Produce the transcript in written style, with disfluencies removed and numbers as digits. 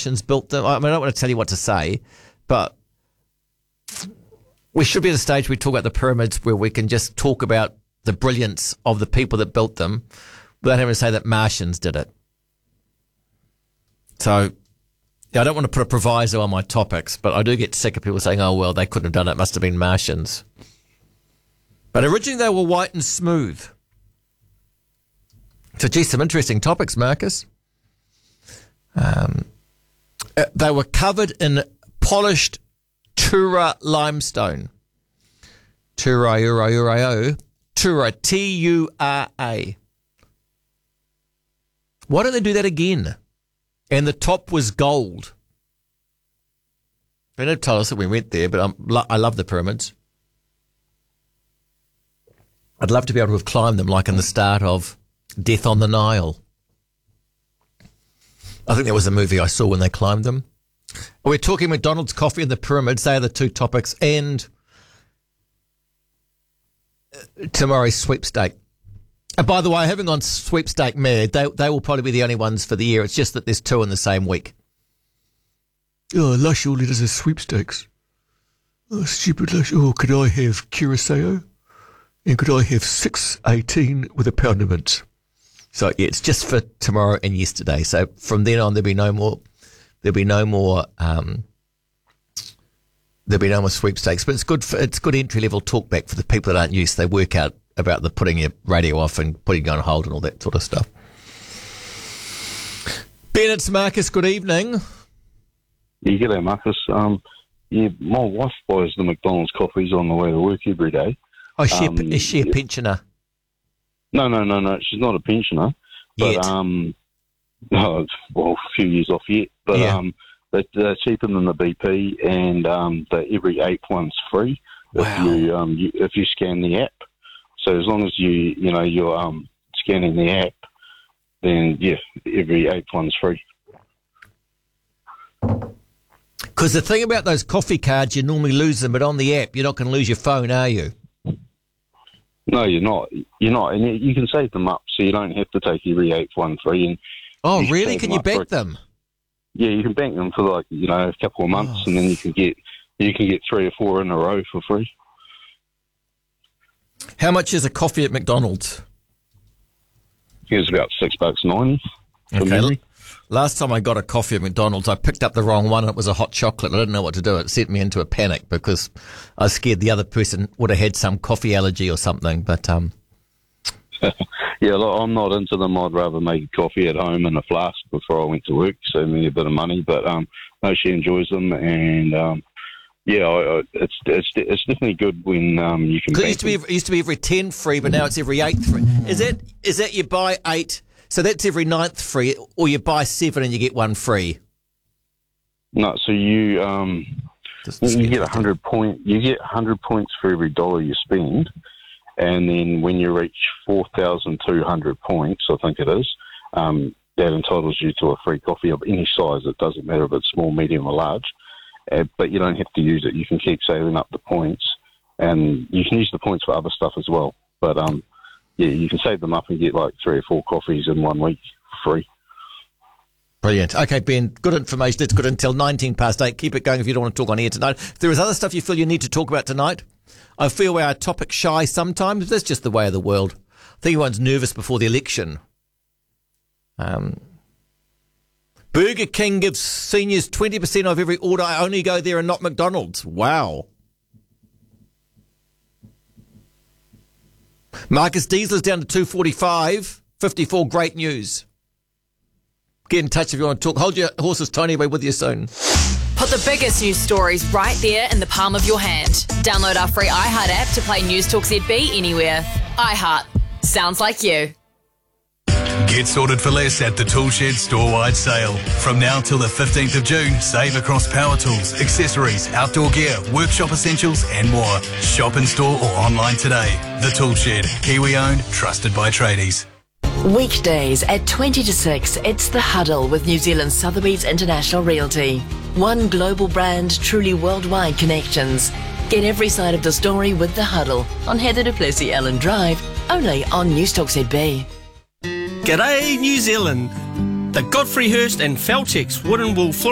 Martians built them. I mean, I don't want to tell you what to say, but we should be at a stage where we talk about the pyramids where we can just talk about the brilliance of the people that built them without having to say that Martians did it. So, yeah, I don't want to put a proviso on my topics, but I do get sick of people saying, oh, well, they couldn't have done it. It must have been Martians. But originally they were white and smooth. So, geez, some interesting topics, Marcus. They were covered in polished Tura limestone. Tura, T-U-R-A. Why don't they do that again? And the top was gold. They don't tell us that we went there, but I love the pyramids. I'd love to be able to have climbed them like in the start of Death on the Nile. I think that was the movie I saw when they climbed them. We're talking McDonald's coffee and the pyramids. They are the two topics. And tomorrow's sweepstake. And by the way, having on sweepstake mad, they will probably be the only ones for the year. It's just that there's two in the same week. Oh, Lush only does a sweepstakes. Oh, stupid Lush. Oh, could I have Curacao? And could I have 618 with a pound of mint? So yeah, it's just for tomorrow and yesterday. So from then on, there'll be no more sweepstakes. But it's good entry level talkback for the people that aren't used. They work out about the putting your radio off and putting you on hold and all that sort of stuff. Ben, it's Marcus. Good evening. Yeah, g'day, Marcus. My wife buys the McDonald's coffees on the way to work every day. Oh, is she a pensioner? No. She's not a pensioner. But, Yet. A few years off yet. But Yeah. they're cheaper than the BP, and every 8th one's free Wow. if you scan the app. So as long as you're scanning the app, then yeah, every 8th one's free. Because the thing about those coffee cards, you normally lose them, but on the app, you're not going to lose your phone, are you? No, you're not. And you can save them up, so you don't have to take every 8th one free. And Oh, you really? save Can them you up bank them? Yeah, you can bank them for a couple of months, and then you can get 3 or 4 in a row for free. How much is a coffee at McDonald's? I think it's about $6.90. Okay. Last time I got a coffee at McDonald's, I picked up the wrong one and it was a hot chocolate. I didn't know what to do. It sent me into a panic because I was scared the other person would have had some coffee allergy or something. But Yeah, look, I'm not into them. I'd rather make coffee at home in a flask before I went to work, save me a bit of money. But no, she enjoys them, and it's definitely good when you can. Because it used to be every 10 free, but now it's every 8 free. Is that you buy 8, so that's every 9th free, or you buy 7 and you get 1 free? No, so you get 100 point. You get 100 points for every dollar you spend. And then when you reach 4,200 points, I think it is, that entitles you to a free coffee of any size. It doesn't matter if it's small, medium, or large. But you don't have to use it. You can keep saving up the points. And you can use the points for other stuff as well. But, you can save them up and get like 3 or 4 coffees in 1 week for free. Brilliant. Okay, Ben, good information. It's good until 8:19. Keep it going if you don't want to talk on air tonight. If there is other stuff you feel you need to talk about tonight, I feel we are topic shy sometimes. That's just the way of the world. I think everyone's nervous before the election. Burger King gives seniors 20% off every order. I only go there and not McDonald's. Wow. Marcus Diesel's down to 245.54. Great news. Get in touch if you want to talk. Hold your horses, Tony. We're with you soon. Put the biggest news stories right there in the palm of your hand. Download our free iHeart app to play News Talk ZB anywhere. iHeart. Sounds like you. Get sorted for less at the Toolshed store-wide sale. From now till the 15th of June, save across power tools, accessories, outdoor gear, workshop essentials and more. Shop in store or online today. The Toolshed. Kiwi-owned, trusted by tradies. Weekdays at 20 to 6, it's The Huddle with New Zealand Sotheby's International Realty. One global brand, truly worldwide connections. Get every side of the story with The Huddle on Heather du Plessis-Allen Drive, only on News Talk ZB. G'day New Zealand. The Godfrey Hirst and Felcheck's Wooden Wool